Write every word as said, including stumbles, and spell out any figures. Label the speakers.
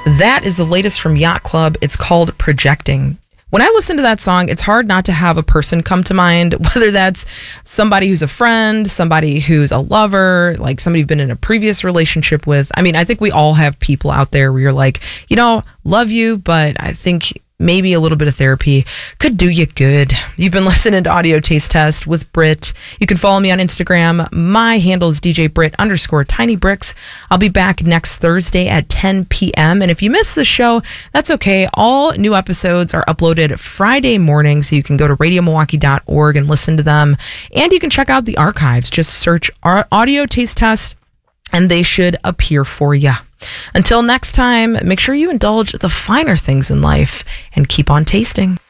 Speaker 1: That is the latest from Yacht Club. It's called Projecting. When I listen to that song, it's hard not to have a person come to mind, whether that's somebody who's a friend, somebody who's a lover, like somebody you've been in a previous relationship with. I mean, I think we all have people out there where you're like, you know, love you, but I think maybe a little bit of therapy could do you good. You've been listening to Audio Taste Test with Britt. You can follow me on Instagram. My handle is D J Britt underscore Tiny Bricks. I'll be back next Thursday at ten p.m. And if you missed the show, that's okay. All new episodes are uploaded Friday morning, so you can go to radio milwaukee dot org and listen to them. And you can check out the archives. Just search Audio Taste Test and they should appear for you. Until next time, make sure you indulge the finer things in life and keep on tasting.